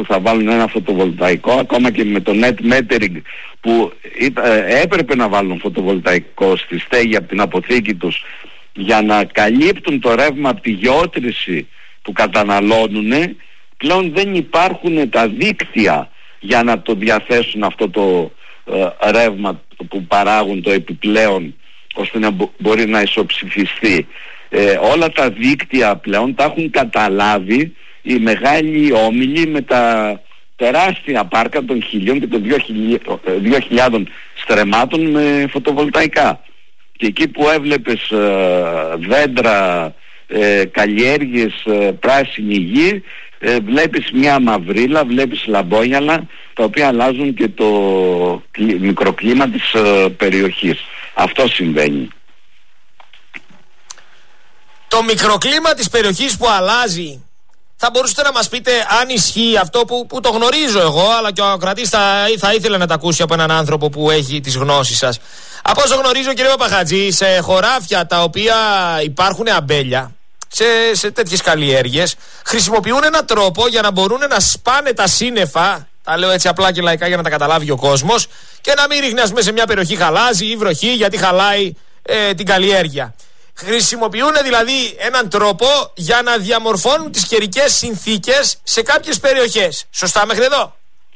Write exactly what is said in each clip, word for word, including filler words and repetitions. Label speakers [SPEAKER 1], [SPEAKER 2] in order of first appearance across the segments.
[SPEAKER 1] θα βάλουν ένα φωτοβολταϊκό, ακόμα και με το net metering που ε, έπρεπε να βάλουν φωτοβολταϊκό στη στέγη από την αποθήκη τους για να καλύπτουν το ρεύμα από τη γεώτρηση που καταναλώνουν, πλέον δεν υπάρχουν τα δίκτυα για να το διαθέσουν αυτό το ε, ρεύμα που παράγουν το επιπλέον, ώστε να μπο- μπορεί να ισοψηφιστεί. Ε, όλα τα δίκτυα πλέον τα έχουν καταλάβει οι μεγάλοι όμιλοι με τα τεράστια πάρκα των χιλίων και των δύο χιλιάδων στρεμμάτων με φωτοβολταϊκά. Και εκεί που έβλεπες ε, δέντρα, ε, καλλιέργειες, ε, πράσινη γη, ε, βλέπεις μια μαυρίλα, βλέπεις λαμπόγιαλα, τα οποία αλλάζουν και το κλι, μικροκλίμα της ε, περιοχής. Αυτό συμβαίνει.
[SPEAKER 2] Το μικροκλίμα της περιοχής που αλλάζει, θα μπορούσατε να μας πείτε αν ισχύει αυτό που, που το γνωρίζω εγώ, αλλά και ο ακροατής θα, θα ήθελε να τα ακούσει από έναν άνθρωπο που έχει τις γνώσεις σας. Από όσο γνωρίζω, κύριε Παπαχατζή, σε χωράφια τα οποία υπάρχουν αμπέλια, σε, σε τέτοιες καλλιέργειες, χρησιμοποιούν έναν τρόπο για να μπορούν να σπάνε τα σύννεφα, τα λέω έτσι απλά και λαϊκά για να τα καταλάβει ο κόσμος, και να μην ρίχνει, ας πούμε, σε μια περιοχή χαλάζει ή βροχή γιατί χαλάει ε, την καλλιέργεια. Χρησιμοποιούν δηλαδή έναν τρόπο για να διαμορφώνουν τις καιρικές συνθήκες σε κάποιες περιοχές. Σωστά μέχρι εδώ?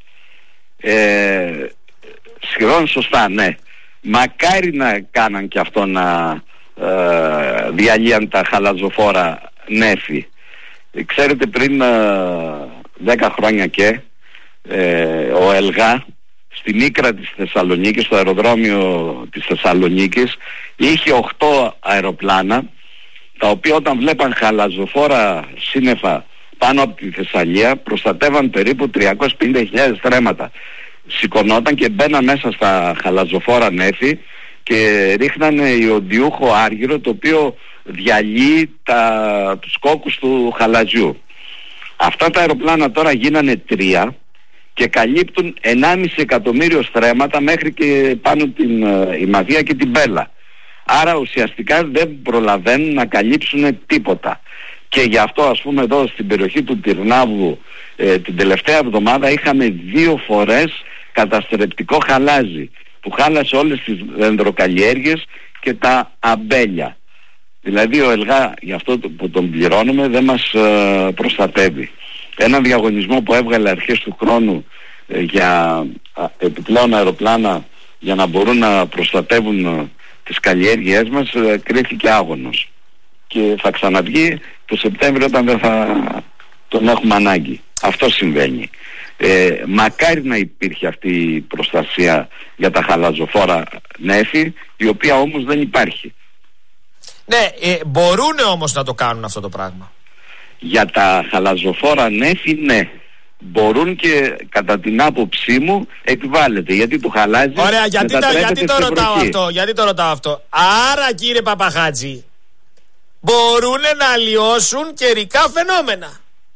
[SPEAKER 1] Ε, σχεδόν σωστά, ναι. Μακάρι να κάναν και αυτό, να ε, διαλύαν τα χαλαζοφόρα νέφη. Ε, ξέρετε, πριν δέκα ε, χρόνια και ε, ο ΕΛΓΑ στην Ίκρα της Θεσσαλονίκης, στο αεροδρόμιο της Θεσσαλονίκης, είχε οκτώ αεροπλάνα, τα οποία όταν βλέπαν χαλαζοφόρα σύννεφα πάνω από τη Θεσσαλία προστατεύαν περίπου τριακόσιες πενήντα χιλιάδες στρέμματα. Σηκωνόταν και μπαίναν μέσα στα χαλαζοφόρα νέφη και ρίχνανε ιοντιούχο άργυρο, το οποίο διαλύει τα, τους κόκκους του χαλαζιού. Αυτά τα αεροπλάνα τώρα γίνανε τρία και καλύπτουν ενάμιση εκατομμύριο στρέμματα μέχρι και πάνω την uh, Ημαδία και την Πέλα. Άρα ουσιαστικά δεν προλαβαίνουν να καλύψουν τίποτα. Και γι' αυτό, ας πούμε, εδώ στην περιοχή του Τυρνάβου ε, την τελευταία εβδομάδα είχαμε δύο φορές καταστρεπτικό χαλάζι που χάλασε όλες τις δεντροκαλλιέργειες και τα αμπέλια. Δηλαδή ο ΕΛΓΑ, για αυτό που τον πληρώνουμε, δεν μας ε, προστατεύει. Ένα διαγωνισμό που έβγαλε αρχές του χρόνου ε, για ε, επιπλέον αεροπλάνα για να μπορούν να προστατεύουν ε, τις καλλιέργειές μας ε, κρίθηκε άγωνος. Και θα ξαναβγεί το Σεπτέμβριο όταν δεν θα τον έχουμε ανάγκη. Αυτό συμβαίνει. Ε, μακάρι να υπήρχε αυτή η προστασία για τα χαλαζοφόρα νέφη, η οποία όμως δεν υπάρχει.
[SPEAKER 2] Ναι, ε, μπορούν όμως να το κάνουν αυτό το πράγμα.
[SPEAKER 1] Για τα χαλαζοφόρα νέφη, ναι. Μπορούν και κατά την άποψή μου επιβάλλεται. Γιατί το χαλάζι.
[SPEAKER 2] Ωραία, γιατί, τα, γιατί το ρωτάω
[SPEAKER 1] βροχή.
[SPEAKER 2] αυτό, γιατί το ρωτάω αυτό. Άρα, κύριε Παπαχάτζη, μπορούν να αλλοιώσουν καιρικά φαινόμενα.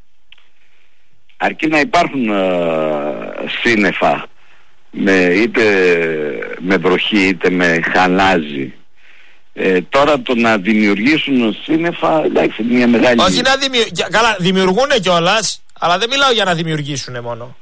[SPEAKER 1] Αρκεί να υπάρχουν uh, σύννεφα με, είτε με βροχή είτε με χαλάζι. Ε, τώρα το να δημιουργήσουν σύννεφα, εντάξει, μια μεγάλη...
[SPEAKER 2] Όχι να δημιουργήσουν, καλά, δημιουργούν κιόλας, αλλά δεν μιλάω για να δημιουργήσουν μόνο.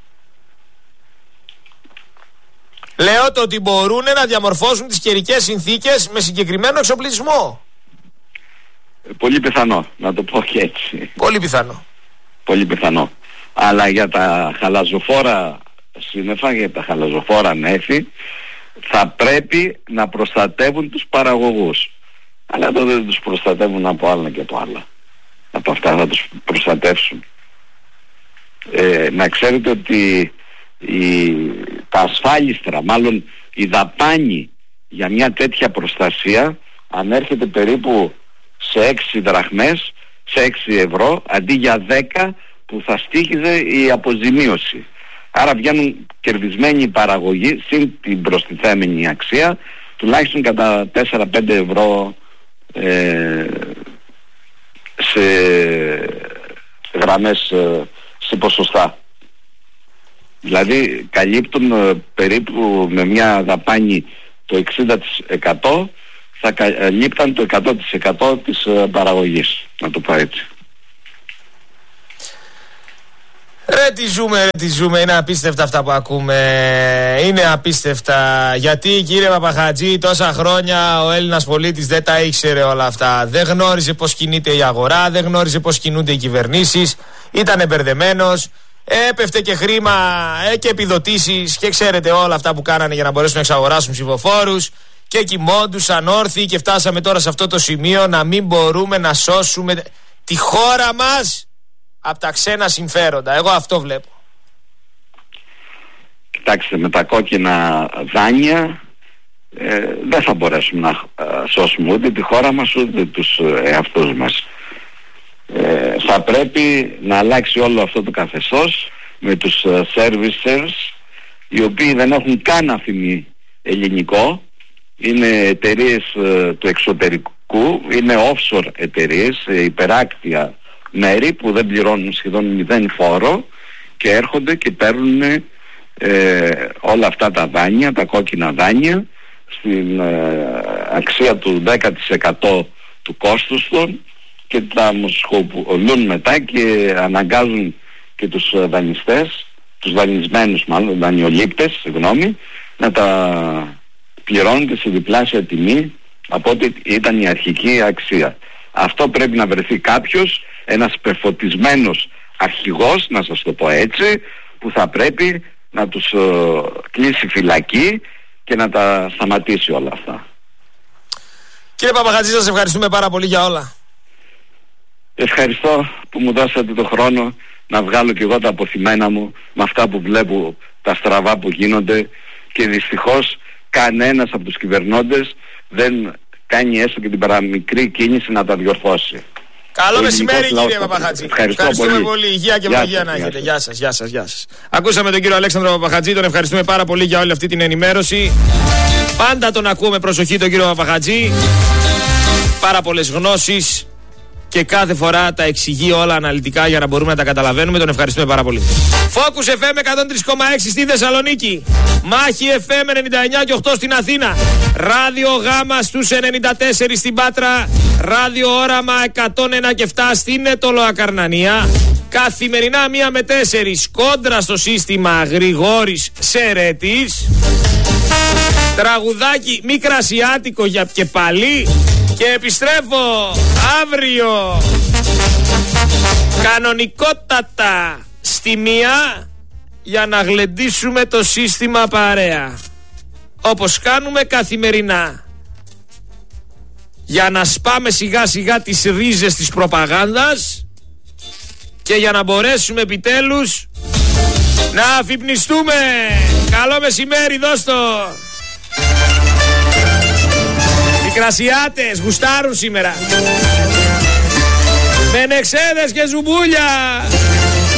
[SPEAKER 2] Λέω το ότι μπορούν να διαμορφώσουν τις καιρικές συνθήκες με συγκεκριμένο εξοπλισμό.
[SPEAKER 1] Ε, πολύ πιθανό, να το πω και έτσι.
[SPEAKER 2] Πολύ πιθανό.
[SPEAKER 1] Πολύ πιθανό. Αλλά για τα χαλαζοφόρα σύννεφα, για τα χαλαζοφόρα νέφη, θα πρέπει να προστατεύουν τους παραγωγούς. Αλλά εδώ δεν τους προστατεύουν από άλλα και από άλλα. Από αυτά θα τους προστατεύσουν. Ε, να ξέρετε ότι η, τα ασφάλιστρα, μάλλον η δαπάνη για μια τέτοια προστασία ανέρχεται περίπου σε έξι δραχμές, σε έξι ευρώ, αντί για δέκα που θα στοίχιζε η αποζημίωση. Άρα βγαίνουν κερδισμένοι οι παραγωγοί συν την προστιθέμενη αξία τουλάχιστον κατά τέσσερα πέντε ευρώ ε, σε γραμμές, ε, σε ποσοστά. Δηλαδή καλύπτουν ε, περίπου με μια δαπάνη το εξήντα τοις εκατό, θα καλύπταν το εκατό τοις εκατό της ε, παραγωγής, να το πω έτσι.
[SPEAKER 2] Ρε τι ζούμε, ρε τι ζούμε, είναι απίστευτα αυτά που ακούμε, είναι απίστευτα. Γιατί κύριε Παπαχατζή, τόσα χρόνια ο Έλληνας πολίτης δεν τα ήξερε όλα αυτά. Δεν γνώριζε πως κινείται η αγορά, δεν γνώριζε πως κινούνται οι κυβερνήσεις, ήταν μπερδεμένος, έπεφτε και χρήμα ε, και επιδοτήσεις και ξέρετε όλα αυτά που κάνανε για να μπορέσουν να εξαγοράσουν ψηφοφόρους και κοιμόντουσαν όρθιοι και φτάσαμε τώρα σε αυτό το σημείο να μην μπορούμε να σώσουμε τη χώρα μας από τα ξένα συμφέροντα. Εγώ αυτό βλέπω.
[SPEAKER 1] Κοιτάξτε, με τα κόκκινα δάνεια ε, δεν θα μπορέσουμε να ε, σώσουμε ούτε τη χώρα μας ούτε τους εαυτούς μας. Ε, θα πρέπει να αλλάξει όλο αυτό το καθεστώς με τους ε, servicers, οι οποίοι δεν έχουν καν αφημί ελληνικό, είναι εταιρείες ε, του εξωτερικού, είναι offshore εταιρείες, ε, υπεράκτια μέρη που δεν πληρώνουν σχεδόν μηδέν φόρο και έρχονται και παίρνουν ε, όλα αυτά τα δάνεια, τα κόκκινα δάνεια, στην ε, αξία του δέκα τοις εκατό του κόστους των και τα μοσχοποιούν μετά και αναγκάζουν και τους δανειστές, τους δανεισμένους μάλλον, δανειολήπτες, συγγνώμη, να τα πληρώνουν σε διπλάσια τιμή από ό,τι ήταν η αρχική αξία. Αυτό πρέπει να βρεθεί κάποιος, ένας πεφωτισμένος αρχηγός, να σας το πω έτσι, που θα πρέπει να τους uh, κλείσει φυλακή και να τα σταματήσει όλα αυτά.
[SPEAKER 2] Κύριε Παπαχατζή, σας ευχαριστούμε πάρα πολύ για όλα.
[SPEAKER 1] Ευχαριστώ που μου δώσατε το χρόνο να βγάλω και εγώ τα αποθυμένα μου με αυτά που βλέπω, τα στραβά που γίνονται, και δυστυχώς κανένας από τους κυβερνώντες δεν κάνει έστω και την παραμικρή κίνηση να τα διορθώσει.
[SPEAKER 2] Καλό μεσημέρι κύριε Παπαχατζή. Ευχαριστούμε πολύ. πολύ. Υγεία και ευλογία να έχετε. Γεια σας, γεια σας, γεια σας. Ακούσαμε τον κύριο Αλέξανδρο Παπαχατζή, τον ευχαριστούμε πάρα πολύ για όλη αυτή την ενημέρωση. Πάντα τον ακούω με προσοχή τον κύριο Παπαχατζή. Πάρα πολλές γνώσεις και κάθε φορά τα εξηγεί όλα αναλυτικά για να μπορούμε να τα καταλαβαίνουμε. Τον ευχαριστούμε πάρα πολύ. Focus εφ εμ εκατόν τρία κόμμα έξι στη Θεσσαλονίκη. Μάχη εφ εμ ενενήντα εννιά και οκτώ στην Αθήνα. Ράδιο Γάμα στους ενενήντα τέσσερα στην Πάτρα. Ράδιο Όραμα εκατόν ένα και επτά στην Ετωλοακαρνανία. Καθημερινά μία με τέσσερις κόντρα στο σύστημα Γρηγόρης Σερέτης. Τραγουδάκι μικρασιάτικο για και πάλι. Και επιστρέφω αύριο κανονικότατα στη μία για να γλεντήσουμε το σύστημα παρέα, όπως κάνουμε καθημερινά, για να σπάμε σιγά σιγά τις ρίζες της προπαγάνδας και για να μπορέσουμε επιτέλους να αφυπνιστούμε. Καλό μεσημέρι, δώσ' το! Οι κρασιάτες γουστάρουν σήμερα με νεξέδες και ζουμπούλια.